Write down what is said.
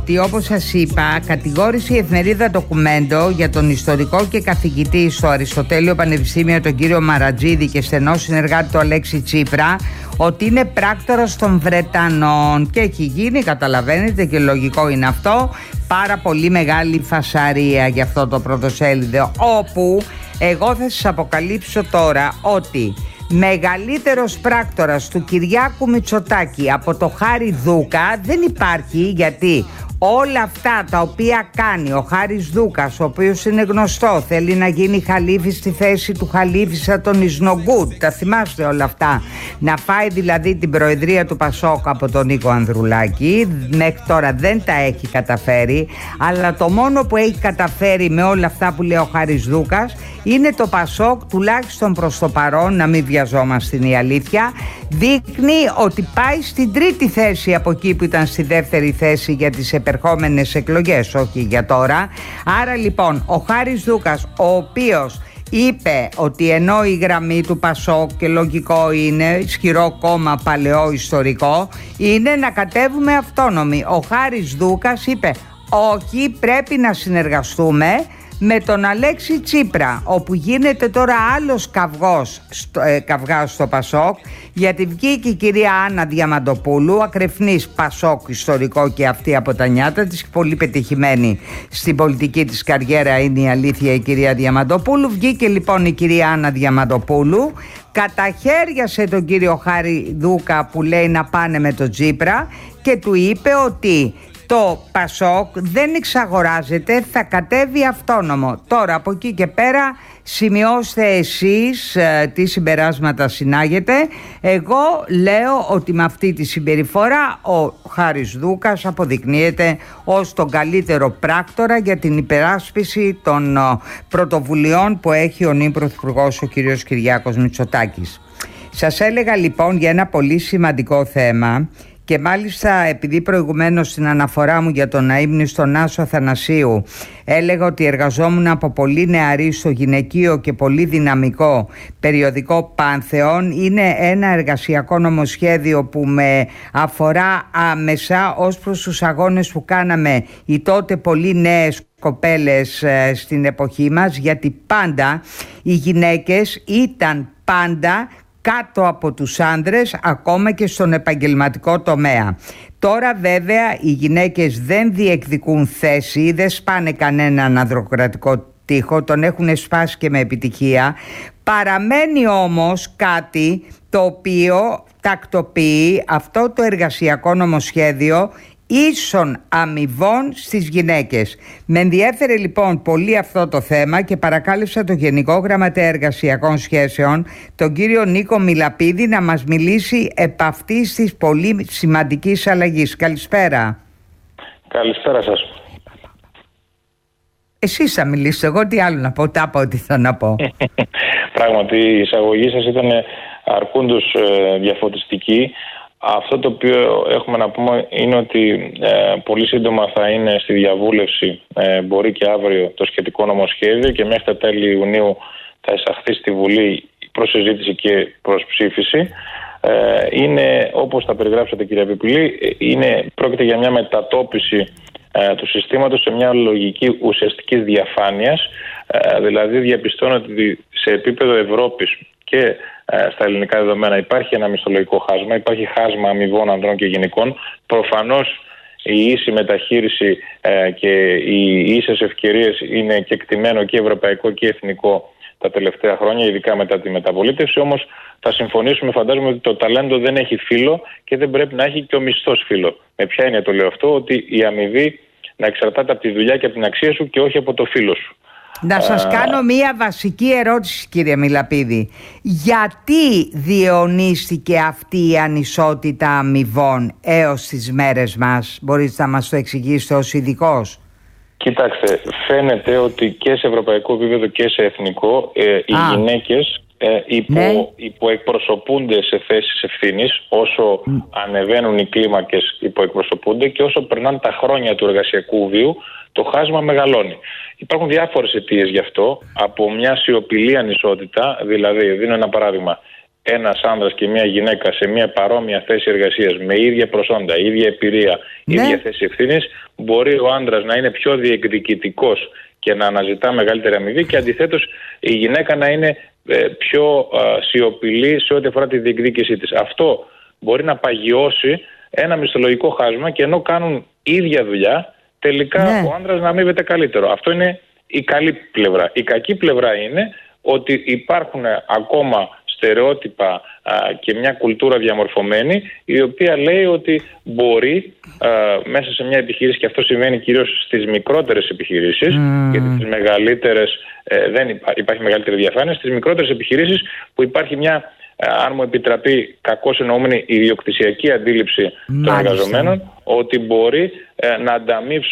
Όπως σας είπα, κατηγόρησε η εφημερίδα Ντοκουμέντο για τον ιστορικό και καθηγητή στο Αριστοτέλειο Πανεπιστήμιο τον κύριο Μαρατζίδη και στενό συνεργάτη του Αλέξη Τσίπρα ότι είναι πράκτορας των Βρετανών και έχει γίνει, καταλαβαίνετε, και λογικό είναι αυτό, πάρα πολύ μεγάλη φασαρία για αυτό το πρωτοσέλιδο, όπου εγώ θα σας αποκαλύψω τώρα ότι μεγαλύτερος πράκτορας του Κυριάκου Μητσοτάκη από το Χάρη Δούκα δεν υπάρχει, γιατί όλα αυτά τα οποία κάνει ο Χάρης Δούκας, ο οποίος είναι γνωστό, θέλει να γίνει χαλίφη στη θέση του χαλίφισσα τον Ισνογκούτ, τα θυμάστε όλα αυτά, να φάει δηλαδή την προεδρία του Πασόκ από τον Νίκο Ανδρουλάκη, μέχρι τώρα δεν τα έχει καταφέρει, αλλά το μόνο που έχει καταφέρει με όλα αυτά που λέει ο Χάρης Δούκας είναι το Πασόκ, τουλάχιστον προς το παρόν, να μην βιαζόμαστε, είναι η αλήθεια, δείχνει ότι πάει στην τρίτη θέση από εκεί που ήταν στη δεύτερη θέση για τις επερχόμενες εκλογές, όχι για τώρα. Άρα λοιπόν ο Χάρης Δούκας, ο οποίος είπε ότι ενώ η γραμμή του Πασόκ, και λογικό είναι, ισχυρό κόμμα, παλαιό ιστορικό, είναι να κατέβουμε αυτόνομοι, ο Χάρης Δούκας είπε όχι, πρέπει να συνεργαστούμε με τον Αλέξη Τσίπρα, όπου γίνεται τώρα άλλος καυγάς στο Πασόκ, γιατί βγήκε η κυρία Άννα Διαμαντοπούλου, ακρεφνής Πασόκ ιστορικό και αυτή από τα νιάτα της, πολύ πετυχημένη στην πολιτική της καριέρα είναι η αλήθεια η κυρία Διαμαντοπούλου. Βγήκε λοιπόν η κυρία Άννα Διαμαντοπούλου, καταχέριασε τον κύριο Χάρη Δούκα που λέει να πάνε με τον Τσίπρα και του είπε ότι το Πασόκ δεν εξαγοράζεται, θα κατέβει αυτόνομο. Τώρα από εκεί και πέρα σημειώστε εσείς τι συμπεράσματα συνάγετε. Εγώ λέω ότι με αυτή τη συμπεριφορά ο Χάρης Δούκας αποδεικνύεται ως τον καλύτερο πράκτορα για την υπεράσπιση των πρωτοβουλειών που έχει ο νυν Πρωθυπουργός ο κ. Κυριάκος Μητσοτάκης. Σας έλεγα λοιπόν για ένα πολύ σημαντικό θέμα. Και μάλιστα επειδή προηγουμένως στην αναφορά μου για τον αείμνηστο Άσο Αθανασίου έλεγα ότι εργαζόμουν από πολύ νεαρή στο γυναικείο και πολύ δυναμικό περιοδικό Πάνθεον, είναι ένα εργασιακό νομοσχέδιο που με αφορά άμεσα ως προς τους αγώνες που κάναμε οι τότε πολύ νέες κοπέλες στην εποχή μας, γιατί πάντα οι γυναίκες ήταν πάντα κάτω από τους άνδρες, ακόμα και στον επαγγελματικό τομέα. Τώρα βέβαια οι γυναίκες δεν διεκδικούν θέση, δεν σπάνε κανέναν ανδροκρατικό τοίχο, τον έχουν σπάσει και με επιτυχία. Παραμένει όμως κάτι το οποίο τακτοποιεί αυτό το εργασιακό νομοσχέδιο ίσων αμοιβών στις γυναίκες. Με ενδιέφερε λοιπόν πολύ αυτό το θέμα και παρακάλεσα τον Γενικό Γραμματέα Εργασιακών Σχέσεων, τον κύριο Νίκο Μιλαπίδη, να μας μιλήσει επ' αυτής της πολύ σημαντικής αλλαγής. Καλησπέρα. Καλησπέρα σας. Εσείς θα μιλήσετε, εγώ τι άλλο να πω, τα πω ό,τι θα να πω. Πράγματι η εισαγωγή σας ήταν αρκούντος διαφωτιστική. Αυτό το οποίο έχουμε να πούμε είναι ότι πολύ σύντομα θα είναι στη διαβούλευση, μπορεί και αύριο, το σχετικό νομοσχέδιο και μέχρι τα τέλη Ιουνίου θα εισαχθεί στη Βουλή προς συζήτηση και προς ψήφιση. Είναι, όπως τα περιγράψατε κυρία Πιπηλή, πρόκειται για μια μετατόπιση του συστήματος σε μια λογική ουσιαστικής διαφάνειας. Δηλαδή διαπιστώνω ότι σε επίπεδο Ευρώπης και στα ελληνικά δεδομένα υπάρχει ένα μισθολογικό χάσμα, υπάρχει χάσμα αμοιβών ανδρών και γυναικών. Προφανώς η ίση μεταχείριση και οι ίσες ευκαιρίες είναι κεκτημένο και ευρωπαϊκό και εθνικό τα τελευταία χρόνια, ειδικά μετά τη μεταπολίτευση. Όμως θα συμφωνήσουμε, φαντάζομαι, ότι το ταλέντο δεν έχει φύλο και δεν πρέπει να έχει και ο μισθός φύλο. Με ποια έννοια το λέω αυτό? Ότι η αμοιβή να εξαρτάται από τη δουλειά και από την αξία σου και όχι από το φύλο σου. Να σας κάνω μία βασική ερώτηση, κύριε Μιλαπίδη. Γιατί διαιωνίστηκε αυτή η ανισότητα αμοιβών έως τις μέρες μας? Μπορείτε να μας το εξηγήσετε ως ειδικός? Κοιτάξτε, φαίνεται ότι και σε ευρωπαϊκό επίπεδο και σε εθνικό οι γυναίκες υποεκπροσωπούνται σε θέσεις ευθύνης. Όσο ανεβαίνουν οι κλίμακες υποεκπροσωπούνται και όσο περνάνε τα χρόνια του εργασιακού βίου το χάσμα μεγαλώνει. Υπάρχουν διάφορες αιτίες γι' αυτό. Από μια σιωπηλή ανισότητα, δηλαδή, δίνω ένα παράδειγμα, ένας άνδρας και μια γυναίκα σε μια παρόμοια θέση εργασίας με ίδια προσόντα, ίδια εμπειρία, ίδια θέση ευθύνης, μπορεί ο άνδρας να είναι πιο διεκδικητικός και να αναζητά μεγαλύτερη αμοιβή και αντιθέτως η γυναίκα να είναι πιο σιωπηλή σε ό,τι αφορά τη διεκδίκησή της. Αυτό μπορεί να παγιώσει ένα μισθολογικό χάσμα και ενώ κάνουν ίδια δουλειά, τελικά ο άνδρας να αμείβεται καλύτερο. Αυτό είναι η καλή πλευρά. Η κακή πλευρά είναι ότι υπάρχουν ακόμα στερεότυπα και μια κουλτούρα διαμορφωμένη, η οποία λέει ότι μπορεί μέσα σε μια επιχείρηση, και αυτό συμβαίνει κυρίως στις μικρότερες επιχειρήσεις, γιατί στις μεγαλύτερες δεν υπάρχει μεγαλύτερη διαφάνεια, στις μικρότερες επιχειρήσεις που υπάρχει μια, αν μου επιτραπεί κακώς εννοούμενη, ιδιοκτησιακή αντίληψη των εργαζομένων, ότι μπορεί να ανταμείψει